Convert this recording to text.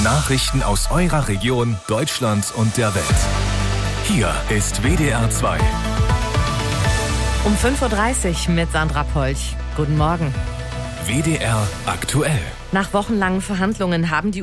Nachrichten aus eurer Region, Deutschland und der Welt. Hier ist WDR 2. Um 5.30 Uhr mit Sandra Polch. Guten Morgen. WDR aktuell. Nach wochenlangen Verhandlungen haben die